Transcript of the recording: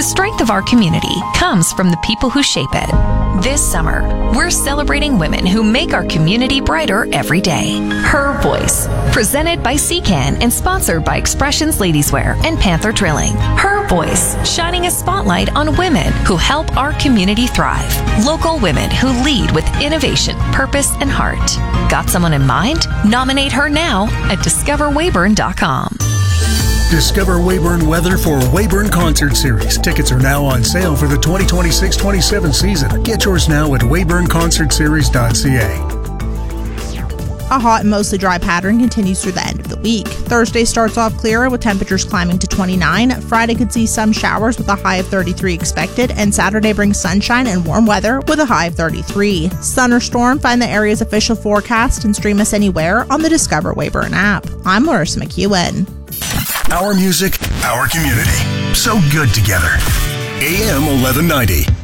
strength of our community comes from the people who shape it. This summer, we're celebrating women who make our community brighter every day. Her Voice, presented by CCAN and sponsored by Expressions Ladieswear and Panther Drilling. Her Voice, shining a spotlight on women who help our community thrive. Local women who lead with innovation, purpose, and heart. Got someone in mind? Nominate her now at discoverwayburn.com. Discover Wayburn weather for Wayburn Concert Series. Tickets are now on sale for the 2026-27 season. Get yours now at wayburnconcertseries.ca. A hot and mostly dry pattern continues through the end of the week. Thursday starts off clearer with temperatures climbing to 29. Friday could see some showers with a high of 33 expected, and Saturday brings sunshine and warm weather with a high of 33. Sun or storm, find the area's official forecast and stream us anywhere on the Discover Wayburn app. I'm Larissa McEwen. Our music, our community. So good together. AM 1190.